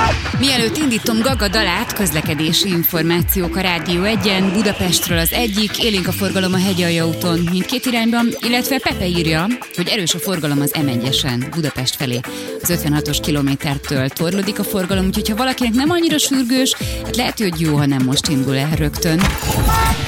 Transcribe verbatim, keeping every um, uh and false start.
Mielőtt indítom Gaga dalát, közlekedési információk a Rádió egyen, Budapestről az egyik, élénk a forgalom a Hegyalja úton mindkét irányban, illetve Pepe írja, hogy erős a forgalom az em egyesen Budapest felé. Az ötvenhatos kilométertől torlódik a forgalom, úgyhogy ha valakinek nem annyira sürgős, hát lehet, hogy jó, ha nem most indul el rögtön.